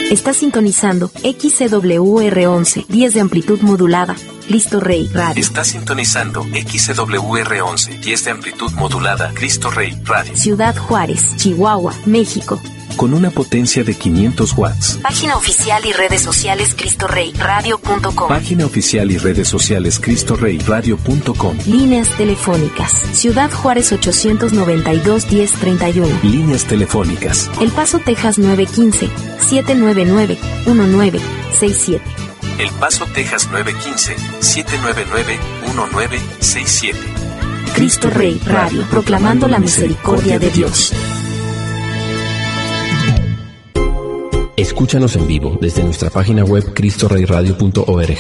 Está sintonizando XCWR11, 10 de amplitud modulada, Cristo Rey Radio. Está sintonizando XCWR11, 10 de amplitud modulada, Cristo Rey Radio. Ciudad Juárez, Chihuahua, México. Con una potencia de 500 watts. Página oficial y redes sociales CristoReyRadio.com. Página oficial y redes sociales CristoReyRadio.com. Líneas telefónicas. Ciudad Juárez 892-1031. Líneas telefónicas. El Paso, Texas 915-799-1967. El Paso, Texas 915-799-1967. Cristo Rey Radio, proclamando la misericordia de Dios. Escúchanos en vivo desde nuestra página web cristoreyradio.org.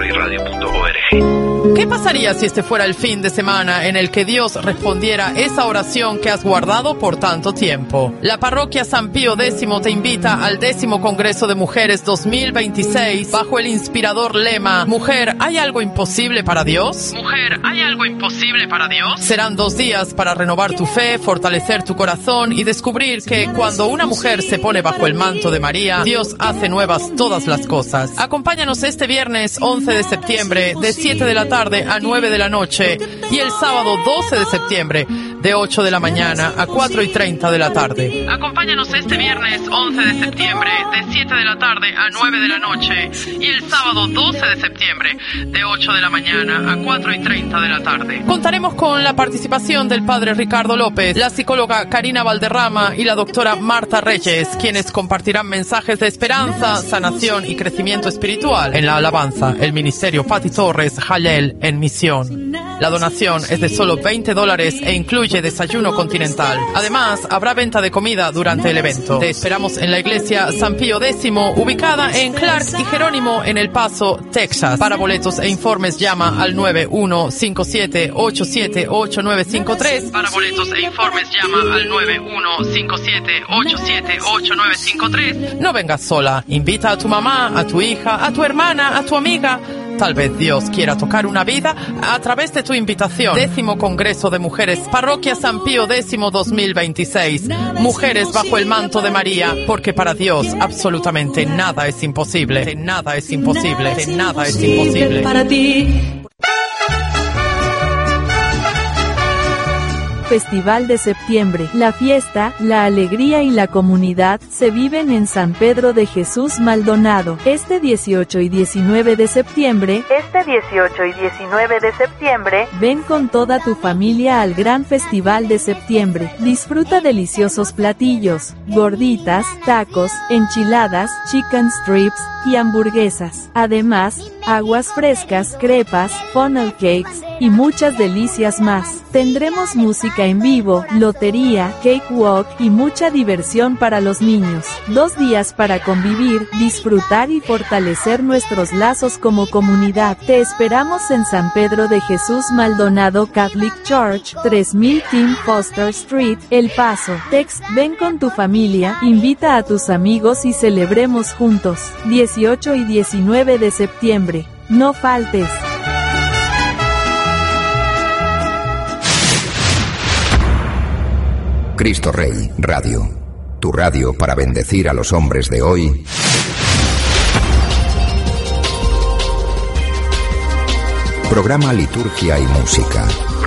¿Qué pasaría si este fuera el fin de semana en el que Dios respondiera esa oración que has guardado por tanto tiempo? La parroquia San Pío X te invita al 10º Congreso de Mujeres 2026 bajo el inspirador lema «Mujer, ¿hay algo imposible para Dios?». Mujer, ¿hay algo imposible para Dios? Serán 2 días para renovar tu fe, fortalecer tu corazón y descubrir que cuando una mujer se pone bajo el manto de María, Dios hace nuevas todas las cosas. Acompáñanos este viernes 11 de septiembre de 7 de la tarde a 9 de la noche y el sábado 12 de septiembre de 8 de la mañana a 4:30 de la tarde. Acompáñanos este viernes 11 de septiembre de 7 de la tarde a 9 de la noche y el sábado 12 de septiembre de 8 de la mañana a 4:30 de la tarde. Contaremos con la participación del padre Ricardo López, la psicóloga Karina Valderrama y la doctora Marta Reyes, quienes compartirán mensajes de esperanza, sanación y crecimiento espiritual en la alabanza, el ministerio Pati Torres Jalel en misión. La donación es de solo $20 e incluye desayuno continental. Además, habrá venta de comida durante el evento. Te esperamos en la iglesia San Pío X, ubicada en Clark y Jerónimo en El Paso, Texas. Para boletos e informes llama al 9157878953. Para boletos e informes llama al 9157878953. No vengas sola. Invita a tu mamá, a tu hija, a tu hermana, a tu amiga. Tal vez Dios quiera tocar una vida a través de tu invitación. 10º Congreso de Mujeres, Parroquia San Pío X 2026. Mujeres bajo el manto de María, porque para Dios absolutamente nada es imposible. Nada es imposible. Nada es imposible. Para ti. Festival de septiembre. La fiesta, la alegría y la comunidad se viven en San Pedro de Jesús Maldonado. Este 18 y 19 de septiembre, ven con toda tu familia al gran Festival de septiembre. Disfruta deliciosos platillos, gorditas, tacos, enchiladas, chicken strips y hamburguesas. Además, aguas frescas, crepas, funnel cakes y muchas delicias más. Tendremos música en vivo, lotería, cakewalk y mucha diversión para los niños. 2 días para convivir, disfrutar y fortalecer nuestros lazos como comunidad. Te esperamos en San Pedro de Jesús Maldonado Catholic Church, 3000 Tim Foster Street, El Paso, Texas. Ven con tu familia, invita a tus amigos y celebremos juntos. 18 y 19 de septiembre. No faltes. Cristo Rey Radio, tu radio para bendecir a los hombres de hoy. Programa Liturgia y Música.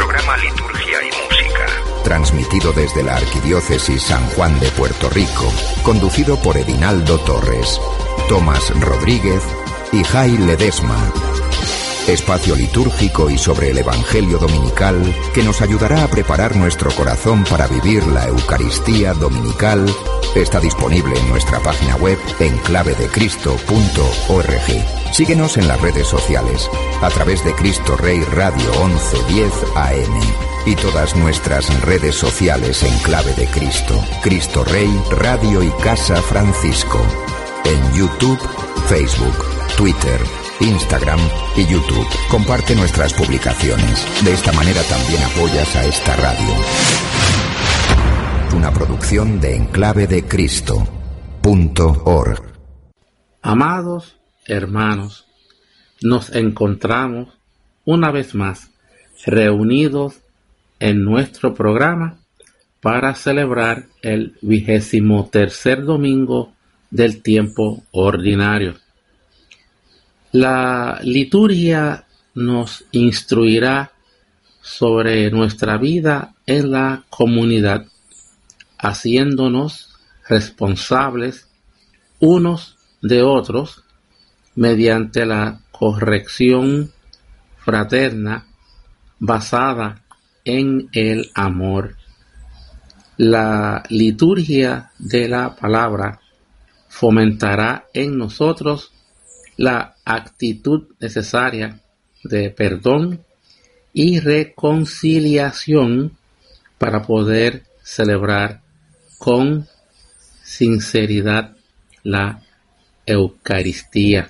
Transmitido desde la Arquidiócesis San Juan de Puerto Rico, conducido por Edinaldo Torres, Tomás Rodríguez y Jai Ledesma. Espacio litúrgico y sobre el Evangelio dominical que nos ayudará a preparar nuestro corazón para vivir la Eucaristía dominical. Está disponible en nuestra página web enclavedecristo.org. Síguenos en las redes sociales a través de Cristo Rey Radio 1110 AM y todas nuestras redes sociales en Clave de Cristo, Cristo Rey Radio y Casa Francisco. En YouTube, Facebook, Twitter, Instagram y YouTube. Comparte nuestras publicaciones. De esta manera también apoyas a esta radio. Una producción de enclavedecristo.org. Amados hermanos, nos encontramos una vez más reunidos en nuestro programa para celebrar el 23º domingo del tiempo ordinario. La liturgia nos instruirá sobre nuestra vida en la comunidad, haciéndonos responsables unos de otros mediante la corrección fraterna basada en el amor. La liturgia de la palabra fomentará en nosotros la actitud necesaria de perdón y reconciliación para poder celebrar con sinceridad la Eucaristía.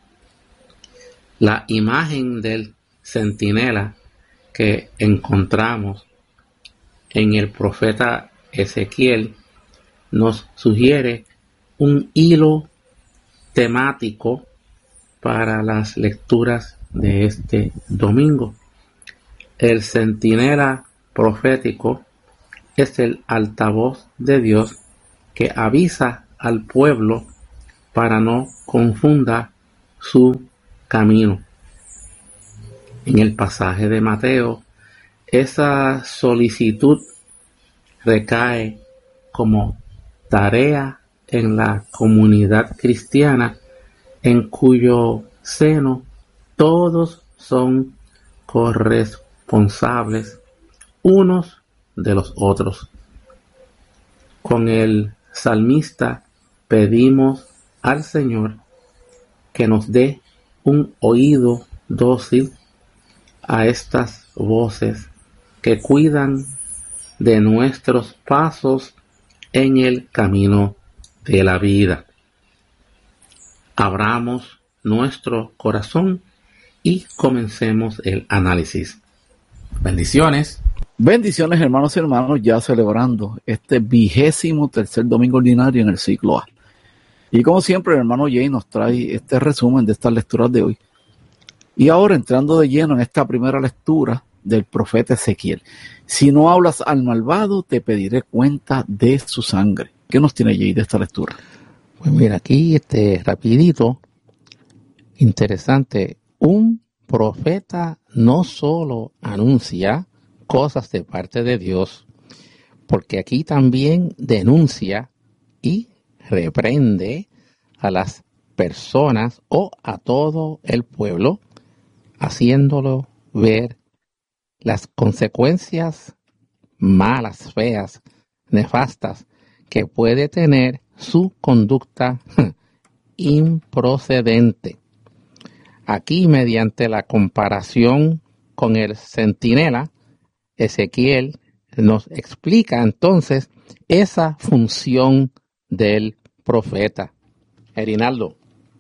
La imagen del centinela que encontramos en el profeta Ezequiel nos sugiere un hilo temático para las lecturas de este domingo. El centinela profético es el altavoz de Dios que avisa al pueblo para no confunda su camino. En el pasaje de Mateo, esa solicitud recae como tarea en la comunidad cristiana, en cuyo seno todos son corresponsables unos de los otros. Con el salmista pedimos al Señor que nos dé un oído dócil a estas voces que cuidan de nuestros pasos en el camino de la vida. Abramos nuestro corazón y comencemos el análisis. Bendiciones. Bendiciones, hermanos y hermanos, ya celebrando este 23º domingo ordinario en el ciclo A. Y como siempre, el hermano Jay nos trae este resumen de estas lecturas de hoy. Y ahora entrando de lleno en esta primera lectura del profeta Ezequiel. Si no hablas al malvado, te pediré cuenta de su sangre. ¿Qué nos tiene Jay de esta lectura? Pues mira, aquí rapidito, interesante. Un profeta no solo anuncia cosas de parte de Dios, porque aquí también denuncia y reprende a las personas o a todo el pueblo, haciéndolo ver las consecuencias malas, feas, nefastas que puede tener su conducta improcedente. Aquí, mediante la comparación con el centinela, Ezequiel nos explica entonces esa función del profeta. Erinaldo.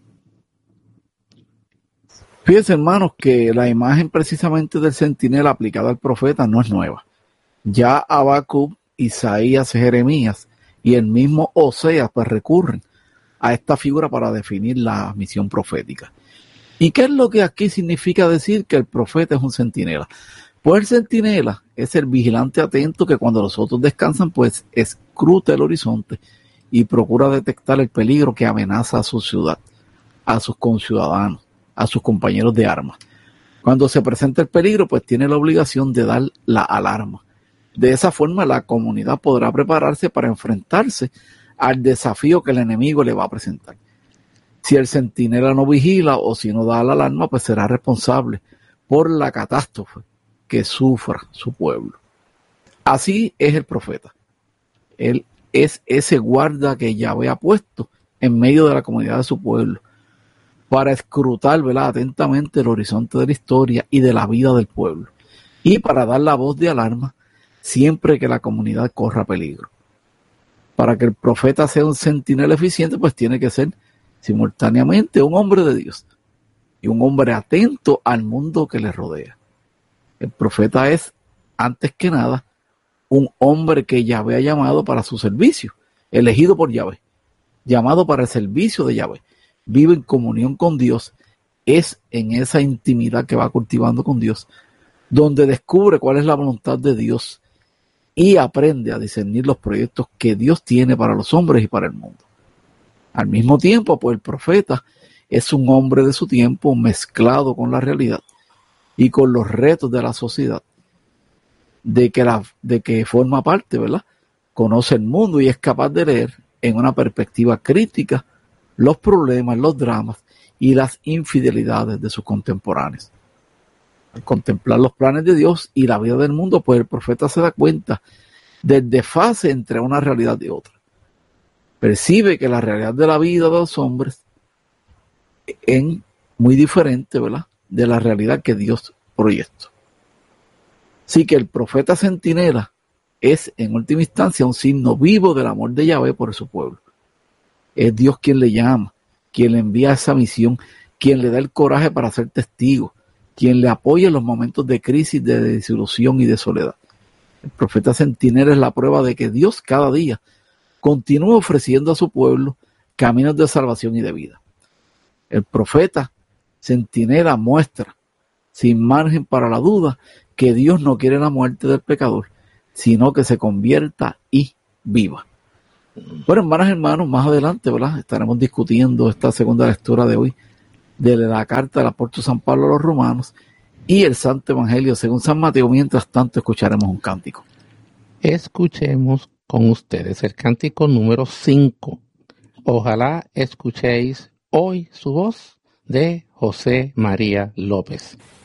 Fíjense, hermanos, que la imagen precisamente del centinela aplicada al profeta no es nueva. Ya Habacuc, Isaías, Jeremías y el mismo Oseas pues recurren a esta figura para definir la misión profética. ¿Y qué es lo que aquí significa decir que el profeta es un centinela? Pues el centinela es el vigilante atento que cuando los otros descansan pues escruta el horizonte y procura detectar el peligro que amenaza a su ciudad, a sus conciudadanos, a sus compañeros de armas. Cuando se presenta el peligro, pues tiene la obligación de dar la alarma. De esa forma, la comunidad podrá prepararse para enfrentarse al desafío que el enemigo le va a presentar. Si el centinela no vigila o si no da la alarma, pues será responsable por la catástrofe que sufra su pueblo. Así es el profeta. Él es ese guarda que Yahvé ha puesto en medio de la comunidad de su pueblo para escrutar, ¿verdad?, atentamente el horizonte de la historia y de la vida del pueblo y para dar la voz de alarma siempre que la comunidad corra peligro. Para que el profeta sea un centinela eficiente, pues tiene que ser simultáneamente un hombre de Dios y un hombre atento al mundo que le rodea. El profeta es, antes que nada, un hombre que Yahvé ha llamado para su servicio, elegido por Yahvé, llamado para el servicio de Yahvé. Vive en comunión con Dios, es en esa intimidad que va cultivando con Dios, donde descubre cuál es la voluntad de Dios y aprende a discernir los proyectos que Dios tiene para los hombres y para el mundo. Al mismo tiempo, pues el profeta es un hombre de su tiempo mezclado con la realidad y con los retos de la sociedad de que forma parte, ¿verdad? Conoce el mundo y es capaz de leer en una perspectiva crítica los problemas, los dramas y las infidelidades de sus contemporáneos. Al contemplar los planes de Dios y la vida del mundo, pues el profeta se da cuenta del desfase entre una realidad y otra. Percibe que la realidad de la vida de los hombres es muy diferente, ¿verdad?, de la realidad que Dios proyectó. Así que el profeta centinela es, en última instancia, un signo vivo del amor de Yahvé por su pueblo. Es Dios quien le llama, quien le envía esa misión, quien le da el coraje para ser testigo, quien le apoya en los momentos de crisis, de desilusión y de soledad. El profeta centinela es la prueba de que Dios cada día continúa ofreciendo a su pueblo caminos de salvación y de vida. El profeta centinela muestra, sin margen para la duda, que Dios no quiere la muerte del pecador, sino que se convierta y viva. Bueno, hermanas y hermanos, más adelante, ¿verdad?, estaremos discutiendo esta segunda lectura de hoy de la carta del apóstol San Pablo a los Romanos y el Santo Evangelio según San Mateo. Mientras tanto, escucharemos un cántico. Escuchemos con ustedes el cántico número 5. Ojalá escuchéis hoy su voz, de José María López.